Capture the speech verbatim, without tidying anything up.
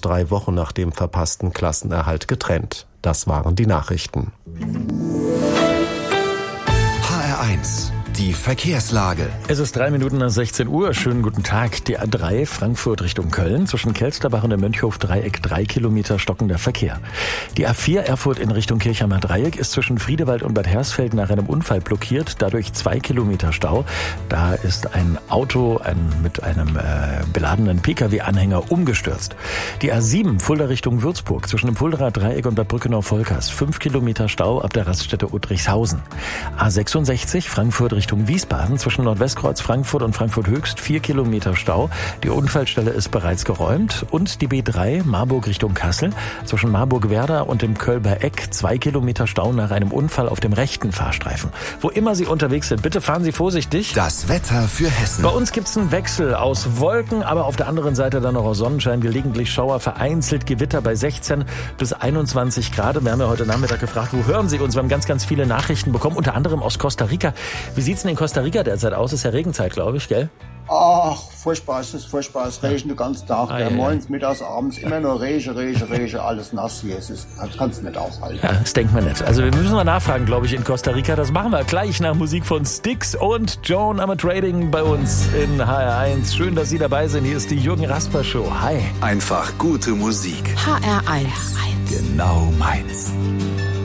drei Wochen nach dem verpassten Klassenerhalt getrennt. Das waren die Nachrichten. H R eins, die Verkehrslage. Es ist drei Minuten nach sechzehn Uhr. Schönen guten Tag. Die A drei Frankfurt Richtung Köln. Zwischen Kelsterbach und dem Mönchhof-Dreieck drei Kilometer stockender Verkehr. Die A vier Erfurt in Richtung Kirchheimer Dreieck ist zwischen Friedewald und Bad Hersfeld nach einem Unfall blockiert. Dadurch zwei Kilometer Stau. Da ist ein Auto ein, mit einem äh, beladenen Pkw-Anhänger umgestürzt. Die A sieben Fulda Richtung Würzburg. Zwischen dem Fuldaer Dreieck und Bad Brückenau-Volkers. fünf Kilometer Stau ab der Raststätte Uttrichshausen. A sechsundsechzig Frankfurt Richtung Wiesbaden. Zwischen Nordwestkreuz Frankfurt und Frankfurt Höchst vier Kilometer Stau. Die Unfallstelle ist bereits geräumt. Und die B drei Marburg Richtung Kassel. Zwischen Marburg-Werder und dem Kölber Eck zwei Kilometer Stau nach einem Unfall auf dem rechten Fahrstreifen. Wo immer Sie unterwegs sind, bitte fahren Sie vorsichtig. Das Wetter für Hessen. Bei uns gibt's einen Wechsel aus Wolken, aber auf der anderen Seite dann noch aus Sonnenschein, gelegentlich Schauer, vereinzelt Gewitter bei sechzehn bis einundzwanzig Grad. Wir haben ja heute Nachmittag gefragt, wo hören Sie uns? Wir haben ganz, ganz viele Nachrichten bekommen, unter anderem aus Costa Rica. Wie sieht's denn in Costa Rica derzeit aus? Ist ja Regenzeit, glaube ich, gell? Ach, furchtbar, es ist furchtbar, es regnet den ganzen Tag, Ah, der ja, morgens, mittags, abends, immer nur Regen, Regen, Regen, alles nass hier, es ist, das kannst du nicht aushalten. Ja, das denkt man nicht. Also wir müssen mal nachfragen, glaube ich, in Costa Rica. Das machen wir gleich nach Musik von Styx und Joan Armatrading bei uns in H R eins. Schön, dass Sie dabei sind. Hier ist die Jürgen Rasper Show. Hi. Einfach gute Musik. H R eins. Genau meins.